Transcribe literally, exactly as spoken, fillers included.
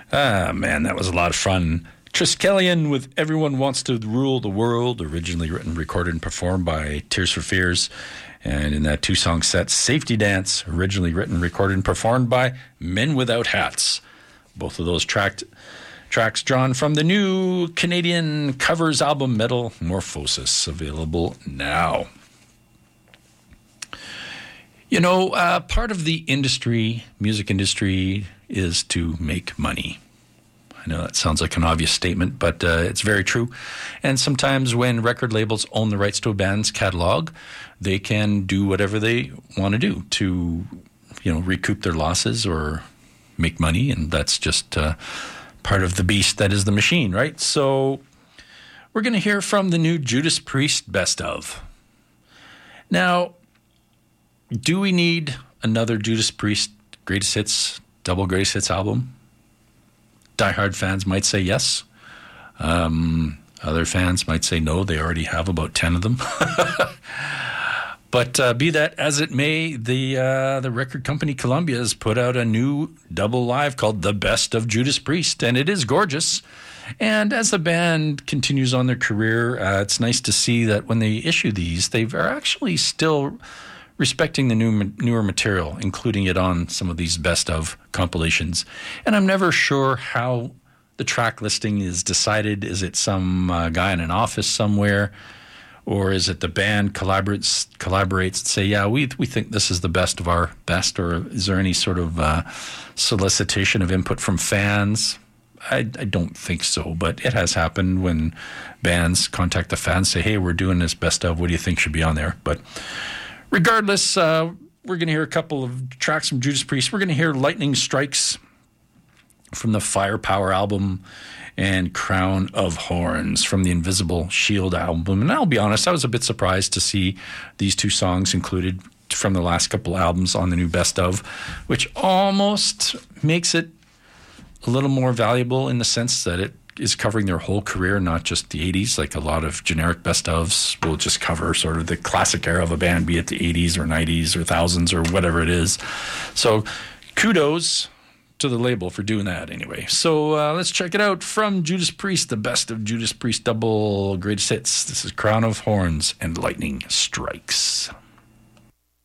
Ah, man, that was a lot of fun. Triskelion with Everyone Wants to Rule the World, originally written, recorded, and performed by Tears for Fears. And in that two-song set, Safety Dance, originally written, recorded, and performed by Men Without Hats. Both of those tracked, tracks drawn from the new Canadian covers album Metamorphosis, available now. You know, uh, part of the industry, music industry, is to make money. I know that sounds like an obvious statement, but uh, it's very true. And sometimes when record labels own the rights to a band's catalog, they can do whatever they want to do to, you know, recoup their losses or make money. And that's just uh, part of the beast that is the machine, right? So we're going to hear from the new Judas Priest Best Of. Now, do we need another Judas Priest Greatest Hits, double Greatest Hits album? Diehard fans might say yes. Um, other fans might say no. They already have about ten of them. But uh, be that as it may, the uh, the record company Columbia has put out a new double live called The Best of Judas Priest, and it is gorgeous. And as the band continues on their career, uh, it's nice to see that when they issue these, they are actually still respecting the new newer material, including it on some of these best of compilations. And I'm never sure how the track listing is decided. Is it some uh, guy in an office somewhere, or is it the band collaborates collaborates and say, yeah, we we think this is the best of our best, or is there any sort of uh, solicitation of input from fans? I, I don't think so, but it has happened when bands contact the fans, say, hey, we're doing this best of, what do you think should be on there? But regardless, uh, we're going to hear a couple of tracks from Judas Priest. We're going to hear Lightning Strikes from the Firepower album and Crown of Horns from the Invisible Shield album. And I'll be honest, I was a bit surprised to see these two songs included from the last couple albums on the new Best Of, which almost makes it a little more valuable in the sense that it is covering their whole career, not just the eighties. Like a lot of generic best ofs will just cover sort of the classic era of a band, be it the eighties or nineties or thousands or whatever it is. So kudos to the label for doing that anyway. So uh, let's check it out from Judas Priest, the Best of Judas Priest double greatest hits. This is Crown of Horns and Lightning Strikes.